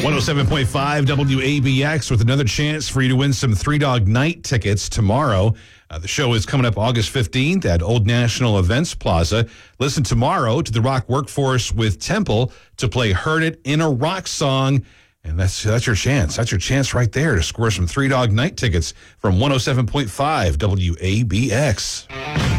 107.5 WABX with another chance for you to win some Three Dog Night tickets tomorrow. The show is coming up August 15th at Old National Events Plaza. Listen tomorrow to the Rock Workforce with Temple to play Heard It in a Rock Song. And that's your chance. That's your chance right there to score some Three Dog Night tickets from 107.5 WABX.